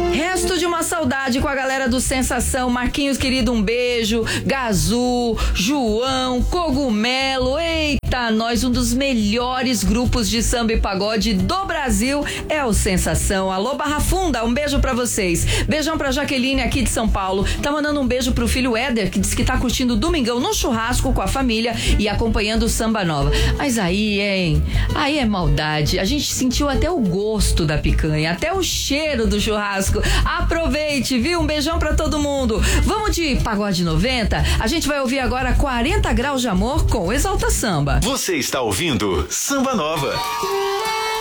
Resto de uma saudade com a galera do Sensação. Marquinhos, querido, um beijo. Gazu, João, Cogumelo. Eita, nós, um dos melhores grupos de samba e pagode do Brasil é o Sensação. Alô, Barra Funda, um beijo pra vocês. Beijão pra Jaqueline aqui de São Paulo. Tá mandando um beijo pro filho Éder, que diz que tá curtindo o domingão no churrasco com a família e acompanhando o Samba Nova. Mas aí, hein? Aí é maldade. A gente sentiu até o gosto da picanha, até o cheiro do churrasco. Aproveite, viu? Um beijão pra todo mundo. Vamos de Pagode 90? A gente vai ouvir agora 40 Graus de Amor com Exalta Samba. Você está ouvindo Samba Nova.